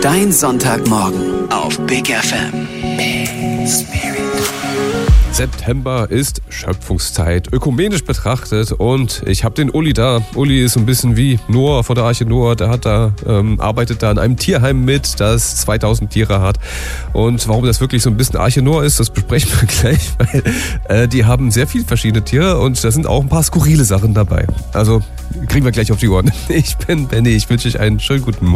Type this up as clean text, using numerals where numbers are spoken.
Dein Sonntagmorgen auf Big FM. September ist Schöpfungszeit, ökumenisch betrachtet, und ich habe den Uli da. Uli ist so ein bisschen wie Noah von der Arche Noah, der arbeitet da in einem Tierheim mit, das 2000 Tiere hat. Und warum das wirklich so ein bisschen Arche Noah ist, das besprechen wir gleich, weil die haben sehr viele verschiedene Tiere und da sind auch ein paar skurrile Sachen dabei. Also kriegen wir gleich auf die Ohren. Ich bin Benny, ich wünsche euch einen schönen guten Morgen.